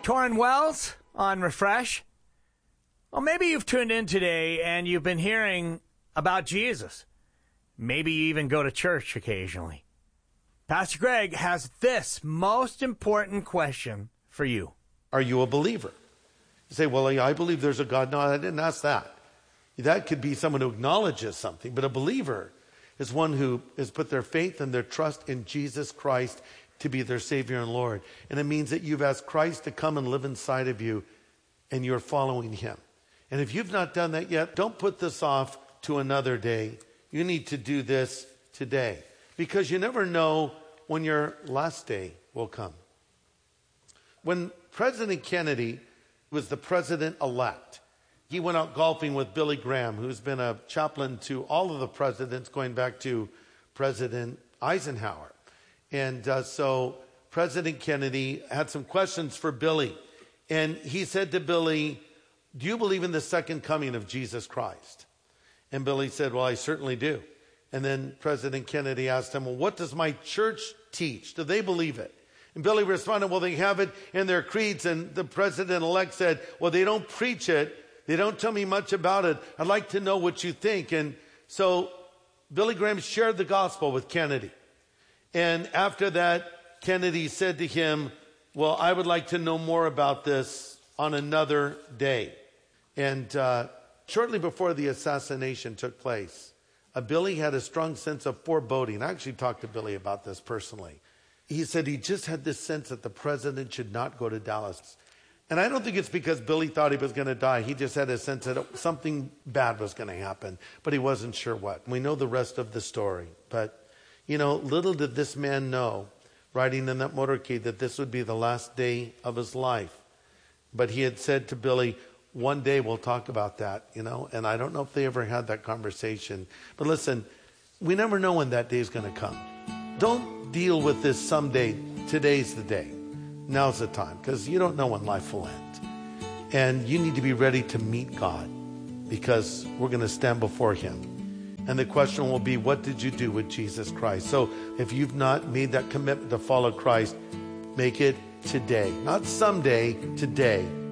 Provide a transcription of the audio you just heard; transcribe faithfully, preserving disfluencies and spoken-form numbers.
Torrin Wells on Refresh. Well, maybe you've tuned in today and you've been hearing about Jesus. Maybe you even go to church occasionally. Pastor Greg has this most important question for you. Are you a believer? You say, well, I believe there's a God. No, I didn't ask that. That could be someone who acknowledges something, but a believer is one who has put their faith and their trust in Jesus Christ to be their Savior and Lord. And it means that you've asked Christ to come and live inside of you, and you're following him. And if you've not done that yet, don't put this off to another day. You need to do this today, because you never know when your last day will come. When President Kennedy was the president-elect, he went out golfing with Billy Graham, who's been a chaplain to all of the presidents going back to President Eisenhower. And uh, so President Kennedy had some questions for Billy. And he said to Billy, do you believe in the second coming of Jesus Christ? And Billy said, well, I certainly do. And then President Kennedy asked him, well, what does my church teach? Do they believe it? And Billy responded, well, they have it in their creeds. And the president-elect said, well, they don't preach it. They don't tell me much about it. I'd like to know what you think. And so Billy Graham shared the gospel with Kennedy. And after that, Kennedy said to him, well, I would like to know more about this on another day. And uh, shortly before the assassination took place, uh, Billy had a strong sense of foreboding. I actually talked to Billy about this personally. He said he just had this sense that the president should not go to Dallas. And I don't think it's because Billy thought he was going to die. He just had a sense that something bad was going to happen, but he wasn't sure what. We know the rest of the story. But, you know, little did this man know, riding in that motorcade, that this would be the last day of his life. But he had said to Billy, one day we'll talk about that, you know, and I don't know if they ever had that conversation. But listen, we never know when that day is going to come. Don't deal with this someday. Today's the day. Now's the time, because you don't know when life will end. And you need to be ready to meet God, because we're going to stand before him. And the question will be, what did you do with Jesus Christ? So if you've not made that commitment to follow Christ, make it today. Not someday, today.